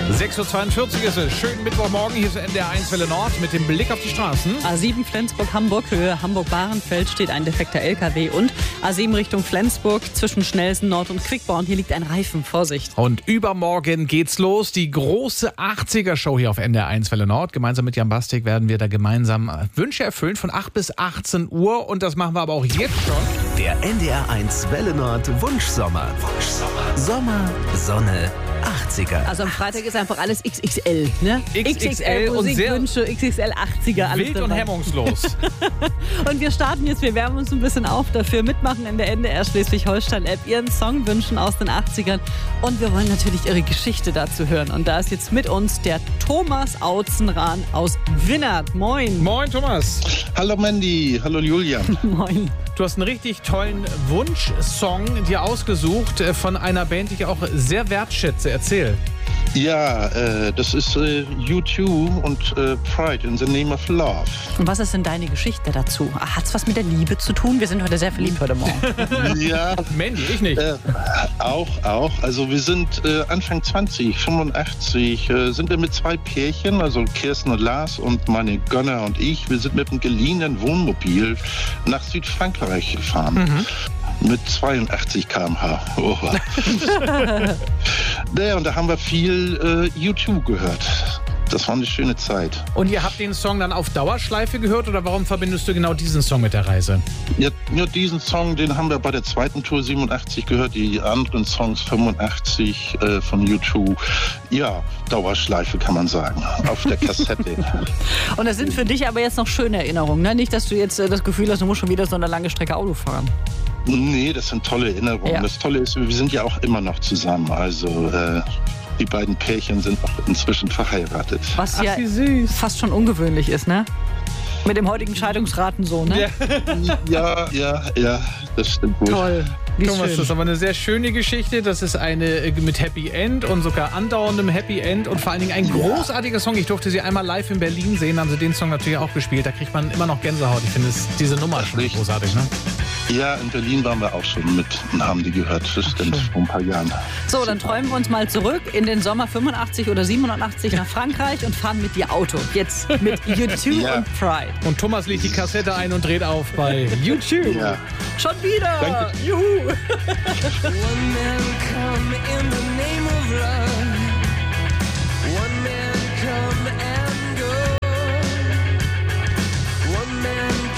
6.42 Uhr ist es. Schönen Mittwochmorgen. Hier ist NDR 1 Welle Nord mit dem Blick auf die Straßen. A7 Flensburg-Hamburg, Höhe Hamburg-Bahrenfeld steht ein defekter LKW und A7 Richtung Flensburg zwischen Schnelsen Nord und Quickborn. Hier liegt ein Reifen. Vorsicht. Und übermorgen geht's los. Die große 80er-Show hier auf NDR 1 Welle Nord. Gemeinsam mit Jan Bastik werden wir da gemeinsam Wünsche erfüllen von 8 bis 18 Uhr. Und das machen wir aber auch jetzt schon. Der NDR 1 Welle Nord Wunschsommer. Sommer, Sonne, 80er. Also am Freitag ist einfach alles XXL, ne? XXL und sehr Musikwünsche, XXL 80er, alles wild dabei. und hemmungslos. Und wir starten jetzt, wir wärmen uns ein bisschen auf dafür, mitmachen in der NDR Schleswig-Holstein-App, Ihren Song wünschen aus den 80ern. Und wir wollen natürlich Ihre Geschichte dazu hören. Und da ist jetzt mit uns der Thomas Autzenrahn aus Winnert. Moin. Moin, Thomas. Hallo Mandy, hallo Julian. Moin. Du hast einen richtig tollen Wunschsong dir ausgesucht von einer Band, die ich auch sehr wertschätze. Erzähl. Ja, das ist U2 und Pride in the Name of Love. Und was ist denn deine Geschichte dazu? Hat's was mit der Liebe zu tun? Wir sind heute sehr verliebt heute Morgen. Ja, Mandy, ich nicht. auch. Also wir sind Anfang 20, 85, sind wir mit zwei Pärchen, also Kirsten und Lars und meine Gönner und ich. Wir sind mit einem geliehenen Wohnmobil nach Südfrankreich gefahren. Mit 82 km/h. Oh. Naja, und da haben wir viel U2 gehört. Das war eine schöne Zeit. Und ihr habt den Song dann auf Dauerschleife gehört oder warum verbindest du genau diesen Song mit der Reise? Ja, nur diesen Song, den haben wir bei der zweiten Tour 87 gehört, die anderen Songs 85 von U2. Ja, Dauerschleife kann man sagen, auf der Kassette. Und das sind für dich aber jetzt noch schöne Erinnerungen, ne? Nicht, dass du jetzt das Gefühl hast, du musst schon wieder so eine lange Strecke Auto fahren. Nee, das sind tolle Erinnerungen. Ja. Das Tolle ist, wir sind ja auch immer noch zusammen. Also die beiden Pärchen sind auch inzwischen verheiratet. Was ja fast schon ungewöhnlich ist, ne? Mit dem heutigen Scheidungsraten so, ne? Ja, das stimmt wohl. Toll. Wie Thomas, schön. das ist aber eine sehr schöne Geschichte. Das ist eine mit Happy End und sogar andauerndem Happy End und vor allen Dingen ein großartiger Song. Ich durfte sie einmal live in Berlin sehen, haben sie den Song natürlich auch gespielt. Da kriegt man immer noch Gänsehaut. Ich finde diese Nummer schon Richtig. großartig, ne? Ja, in Berlin waren wir auch schon mit und haben die gehört. Das stimmt, vor ein paar Jahren. So, dann träumen wir uns mal zurück in den Sommer 85 oder 87 nach Frankreich und fahren mit dir Auto. Jetzt mit U2 Ja. und Pride. Und Thomas legt die Kassette ein und dreht auf bei YouTube. Ja. Schon wieder! Danke. Juhu! One man come in the name of love. One man come and go. One man